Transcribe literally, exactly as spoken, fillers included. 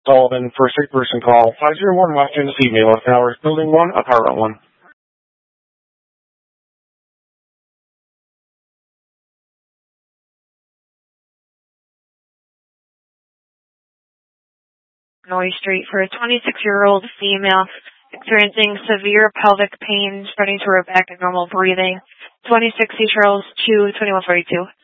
Sullivan for a sick person call. five zero one West Tennessee, Mail Towers, Building one, Apartment one. Noy Street for a twenty-six-year-old female experiencing severe pelvic pain spreading to her back and normal breathing. twenty-six East Charles two, twenty-one forty-two.